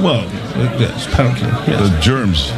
Well, yes, apparently. Yes. The germs.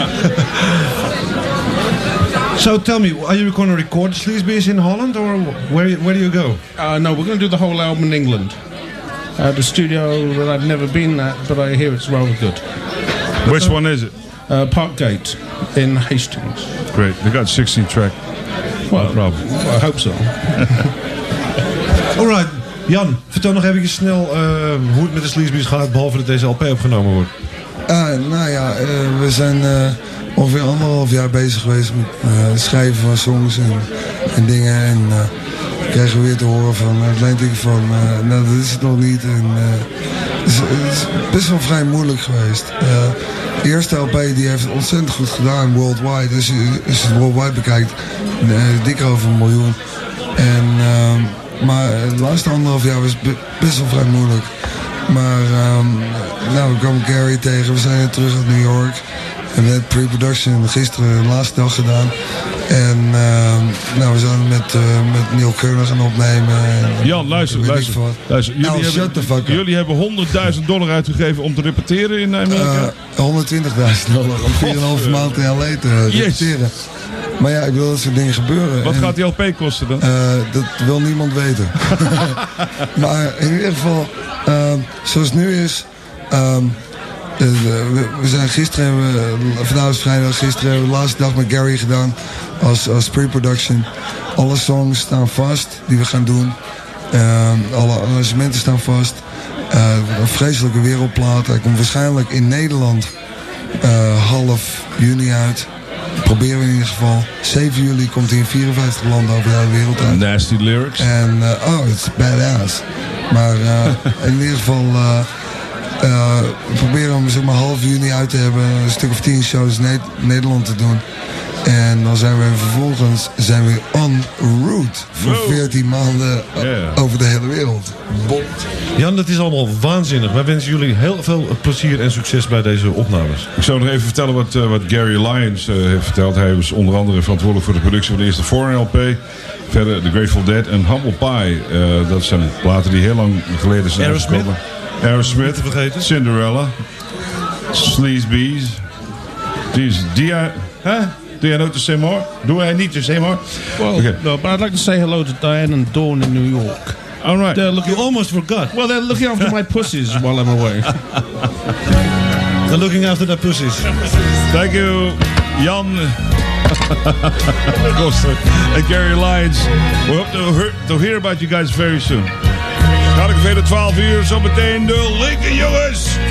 So tell me, are you going to record the Sleazebees in Holland, or where do you go? No, we're going to do the whole album in England. The studio that I've never been at, but I hear it's rather good. Which one is it? Parkgate in Hastings. Great. They got 16 track. Well, No problem. I hope so. Alright, Jan, vertel nog even snel hoe het met de Sleazebees gaat, behalve dat deze LP opgenomen wordt. Nou ja, we zijn ongeveer 1,5 jaar bezig geweest met het schrijven van songs en dingen. En kregen we weer te horen van Atlantic van, nou dat is het nog niet. En het is best wel vrij moeilijk geweest. De eerste LP die heeft het ontzettend goed gedaan, worldwide. Dus als je het worldwide bekijkt, dikker over 1 miljoen. En, maar het laatste 1,5 jaar was best wel vrij moeilijk. Maar we kwamen Gary tegen, we zijn weer terug uit New York. En we hebben pre-production gisteren de laatste dag gedaan. En we zijn met Neil Kerner gaan opnemen. Jan, luister. Jullie hebben $100.000 uitgegeven om te repeteren in Amerika? $120.000 om 4,5 maand in LA te repeteren. Maar ja, ik wil dat soort dingen gebeuren. Wat gaat die LP kosten dan? Dat wil niemand weten. Maar in ieder geval, zoals het nu is... we zijn vandaag is vrijdag, gisteren hebben we de laatste dag met Gary gedaan als pre-production. Alle songs staan vast die we gaan doen. Alle arrangementen staan vast. Een vreselijke wereldplaat. Hij komt waarschijnlijk in Nederland half juni uit. Proberen we in ieder geval. 7 juli komt hij in 54 landen over de hele wereld uit. Nasty lyrics. En it's badass. Maar in ieder geval... we proberen hem zeg maar half juni uit te hebben. Een stuk of 10 shows in Nederland te doen. En dan zijn we vervolgens en route voor 14 maanden over de hele wereld. Jan, dat is allemaal waanzinnig. Wij wensen jullie heel veel plezier en succes bij deze opnames. Ik zou nog even vertellen wat Gary Lyons heeft verteld. Hij was onder andere verantwoordelijk voor de productie van de eerste Foreign LP. Verder The Grateful Dead en Humble Pie. Dat zijn platen die heel lang geleden zijn uitgekomen. Aerosmith, Cinderella, Sleazebees. Do you know to say more? Do I need to say more? Well, okay. No, but I'd like to say hello to Diane and Dawn in New York. All right. You almost forgot. Well, they're looking after my pussies while I'm away. They're looking after their pussies. Thank you, Jan. Koster and Gary Lyons. We hope to hear about you guys very soon. Ga ik verder 12 uur, zometeen de Linken jongens.